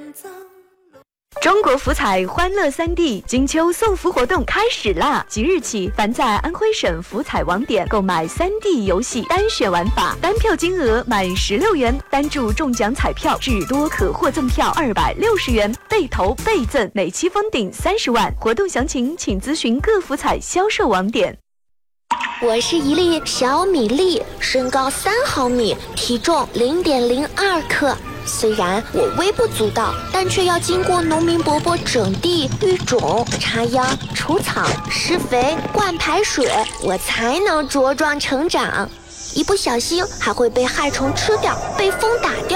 中国福彩欢乐3D金秋送福活动开始啦！即日起，凡在安徽省福彩网点购买3D 游戏单选玩法，单票金额满16元，单注中奖彩票至多可获赠票260元，倍投倍赠，每期封顶30万。活动详情请咨询各福彩销售网点。 我是一粒小米粒，身高3毫米，体重0.02克。虽然我微不足道，但却要经过农民伯伯整地、育种、插秧、除草、施肥、灌排水，我才能茁壮成长。一不小心还会被害虫吃掉，被风打掉。